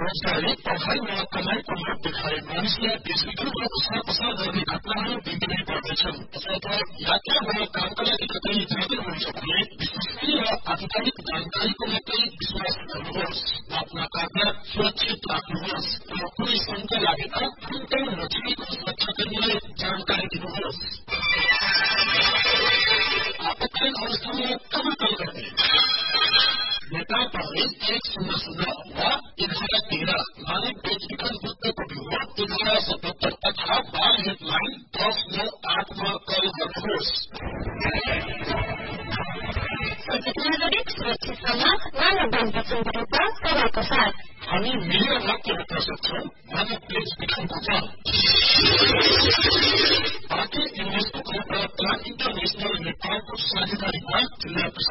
बेरोजगारी, पढ़ाई वा कमाईको लोभ देखाए मानिसलाई बेचबिखनको उसापसा गर्ने घटनाहरू दिनदिनै बढ्दैछन्। तसर्थ यात्रा वा कामका लागि कतै जाँदै हुनुहुन्छ भने विश्वसनीय र आधिकारिक जानकारीको मात्रै विश्वास गर्नुहोस्। आफ्ना कागजात सुरक्षित राख्नुहोस् र कुनै शंका लागेमा तुरुन्तै नजिकैको सुरक्षाकर्मीलाई जानकारी दिनुहोस्। आपतकालीन अवस्थामा कहाँ कल गर्ने? नेपाल 100 वा 1113 मानव बेचबिखन मुक्तको बिउमा 1177 तथा बाल हेल्पलाइन 1098 मा कल गर्नुहोस्। नागरिक सुरक्षित समाज मानव बेचबिखन विरुद्ध सजाको साथ हामी मिलेर मात्र रोक्न सक्छौं मानव बेचबिखनको जाल। पार्टी युनेस्को र प्लान इन्टरनेशनल नेपालको साझेदारीमा जिल्ला